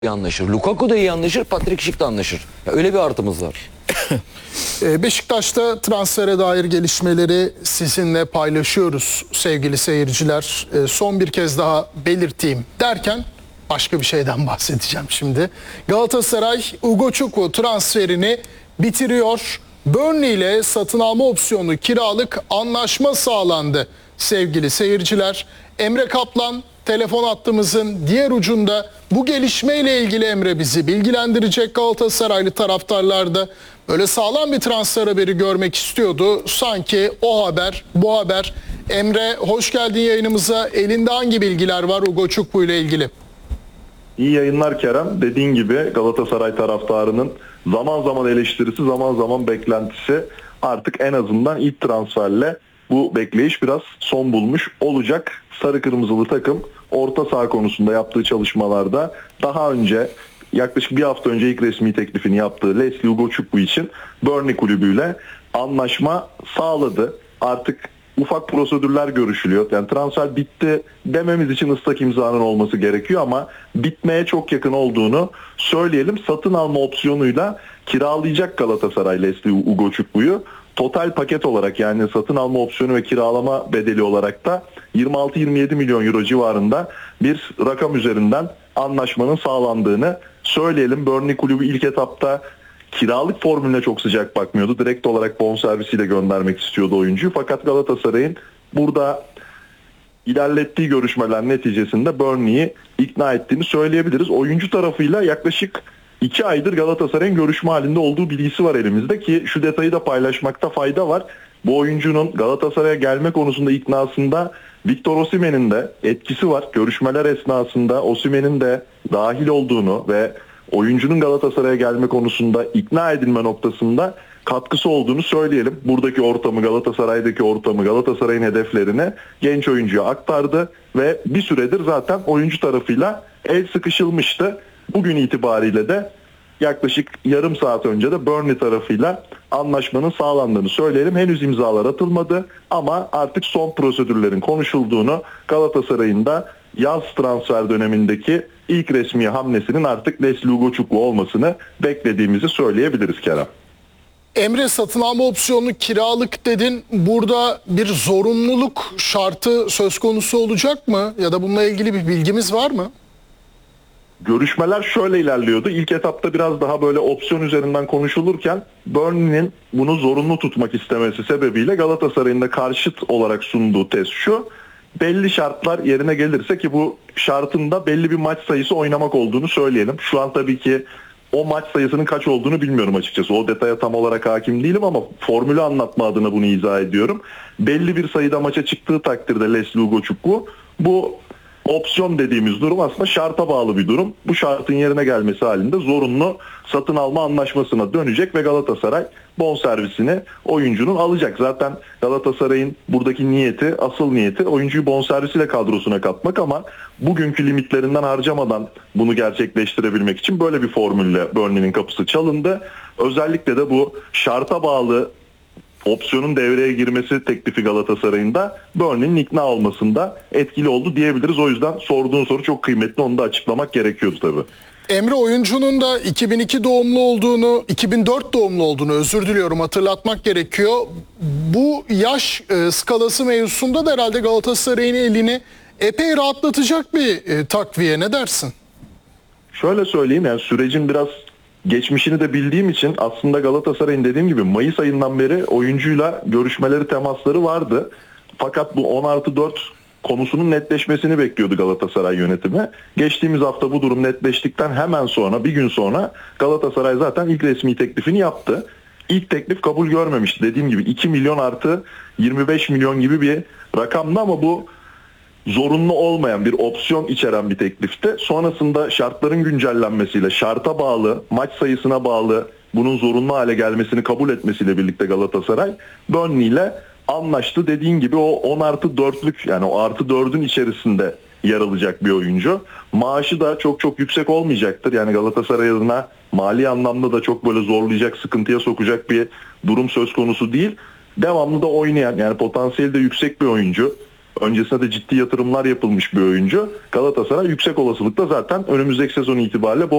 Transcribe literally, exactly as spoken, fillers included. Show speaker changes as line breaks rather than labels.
iyi anlaşır. Lukaku da iyi anlaşır, Patrick Schick de anlaşır. Ya öyle bir artımız var.
Beşiktaş'ta transfere dair gelişmeleri sizinle paylaşıyoruz sevgili seyirciler. Son bir kez daha belirteyim derken başka bir şeyden bahsedeceğim şimdi. Galatasaray Ugochukwu transferini bitiriyor. Burnley ile satın alma opsiyonu kiralık anlaşma sağlandı sevgili seyirciler. Emre Kaplan telefon hattımızın diğer ucunda. Bu gelişmeyle ilgili Emre bizi bilgilendirecek. Galatasaraylı taraftarlar da böyle sağlam bir transfer haberi görmek istiyordu. Sanki o haber, bu haber. Emre hoş geldin yayınımıza. Elinde hangi bilgiler var Ugochukwu ile ilgili?
İyi yayınlar Kerem. Dediğin gibi Galatasaray taraftarının zaman zaman eleştirisi, zaman zaman beklentisi, artık en azından ilk transferle bu bekleyiş biraz son bulmuş olacak. Sarı kırmızılı takım orta saha konusunda yaptığı çalışmalarda daha önce, yaklaşık bir hafta önce ilk resmi teklifini yaptığı Leslie Ugochukwu için Burnley kulübüyle anlaşma sağladı. Artık ufak prosedürler görüşülüyor. Yani transfer bitti dememiz için ıslak imzanın olması gerekiyor ama bitmeye çok yakın olduğunu söyleyelim. Satın alma opsiyonuyla kiralayacak Galatasaray Leslie Ugochukwu'yu. Total paket olarak, yani satın alma opsiyonu ve kiralama bedeli olarak da yirmi altı yirmi yedi milyon euro civarında bir rakam üzerinden anlaşmanın sağlandığını söyleyelim. Burnley kulübü ilk etapta kiralık formülüne çok sıcak bakmıyordu. Direkt olarak bonservisiyle göndermek istiyordu oyuncuyu. Fakat Galatasaray'ın burada ilerlettiği görüşmeler neticesinde Burnley'i ikna ettiğini söyleyebiliriz. Oyuncu tarafıyla yaklaşık iki aydır Galatasaray'ın görüşme halinde olduğu bilgisi var elimizde ki şu detayı da paylaşmakta fayda var. Bu oyuncunun Galatasaray'a gelme konusunda iknasında Victor Osimhen'in de etkisi var. Görüşmeler esnasında Osimhen'in de dahil olduğunu ve oyuncunun Galatasaray'a gelme konusunda ikna edilme noktasında katkısı olduğunu söyleyelim. Buradaki ortamı, Galatasaray'daki ortamı, Galatasaray'ın hedeflerini genç oyuncuya aktardı ve bir süredir zaten oyuncu tarafıyla el sıkışılmıştı. Bugün itibariyle de yaklaşık yarım saat önce de Burnley tarafıyla anlaşmanın sağlandığını söyleyelim. Henüz imzalar atılmadı ama artık son prosedürlerin konuşulduğunu, Galatasaray'ın da yaz transfer dönemindeki ilk resmi hamlesinin artık Leslie Ugochukwu olmasını beklediğimizi söyleyebiliriz Kerem.
Emre, satın alma opsiyonu kiralık dedin. Burada bir zorunluluk şartı söz konusu olacak mı? Ya da bununla ilgili bir bilgimiz var mı?
Görüşmeler şöyle ilerliyordu. İlk etapta biraz daha böyle opsiyon üzerinden konuşulurken Burnley'nin bunu zorunlu tutmak istemesi sebebiyle Galatasaray'ın da karşıt olarak sunduğu tez şu: belli şartlar yerine gelirse, ki bu şartın da belli bir maç sayısı oynamak olduğunu söyleyelim. Şu an tabii ki o maç sayısının kaç olduğunu bilmiyorum açıkçası. O detaya tam olarak hakim değilim ama formülü anlatma adına bunu izah ediyorum. Belli bir sayıda maça çıktığı takdirde Leslie Ugochukwu, bu opsiyon dediğimiz durum aslında şarta bağlı bir durum. Bu şartın yerine gelmesi halinde zorunlu satın alma anlaşmasına dönecek ve Galatasaray bonservisini oyuncunun alacak. Zaten Galatasaray'ın buradaki niyeti, asıl niyeti oyuncuyu bonservisiyle kadrosuna katmak ama bugünkü limitlerinden harcamadan bunu gerçekleştirebilmek için böyle bir formülle Burnley'nin kapısı çalındı. Özellikle de bu şarta bağlı opsiyonun devreye girmesi teklifi Galatasaray'ın da Burnley'nin ikna olmasında etkili oldu diyebiliriz. O yüzden sorduğun soru çok kıymetli, onu da açıklamak gerekiyordu tabii.
Emre, oyuncunun da iki bin iki doğumlu olduğunu, iki bin dört doğumlu olduğunu, özür diliyorum, hatırlatmak gerekiyor. Bu yaş e, skalası mevzusunda da herhalde Galatasaray'ın elini epey rahatlatacak bir e, takviye, ne dersin?
Şöyle söyleyeyim, yani sürecin biraz geçmişini de bildiğim için aslında Galatasaray'ın dediğim gibi Mayıs ayından beri oyuncuyla görüşmeleri, temasları vardı. Fakat bu on artı dört konusunun netleşmesini bekliyordu Galatasaray yönetimi. Geçtiğimiz hafta bu durum netleştikten hemen sonra, bir gün sonra Galatasaray zaten ilk resmi teklifini yaptı. İlk teklif kabul görmemişti. Dediğim gibi iki milyon artı yirmi beş milyon gibi bir rakamdı ama bu zorunlu olmayan bir opsiyon içeren bir teklifti. Sonrasında şartların güncellenmesiyle, şarta bağlı, maç sayısına bağlı bunun zorunlu hale gelmesini kabul etmesiyle birlikte Galatasaray Burnley ile anlaştı. Dediğin gibi o on artı dörtlük, yani o artı dördün içerisinde yer alacak bir oyuncu. Maaşı da çok çok yüksek olmayacaktır. Yani Galatasaray adına mali anlamda da çok böyle zorlayacak, sıkıntıya sokacak bir durum söz konusu değil. Devamlı da oynayan, yani potansiyeli de yüksek bir oyuncu. Öncesinde de ciddi yatırımlar yapılmış bir oyuncu. Galatasaray yüksek olasılıkla zaten önümüzdeki sezon itibariyle bu